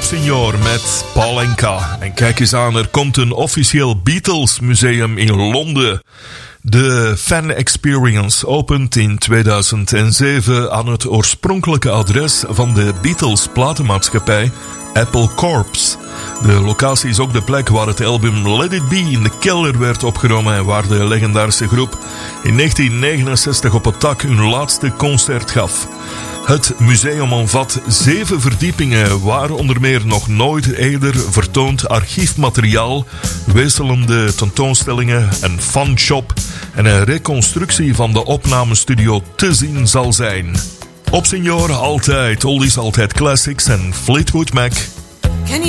Signor met Paul Anka. En kijk eens aan, er komt een officieel Beatles museum in Londen. De Fan Experience opent in 2007 aan het oorspronkelijke adres van de Beatles platenmaatschappij Apple Corps. De locatie is ook de plek waar het album Let It Be in de kelder werd opgenomen en waar de legendarische groep in 1969 op het dak hun laatste concert gaf. Het museum omvat 7 verdiepingen waar onder meer nog nooit eerder vertoond archiefmateriaal, wisselende tentoonstellingen, een fanshop en een reconstructie van de opnamestudio te zien zal zijn. Op Signor altijd oldies, altijd classics en Fleetwood Mac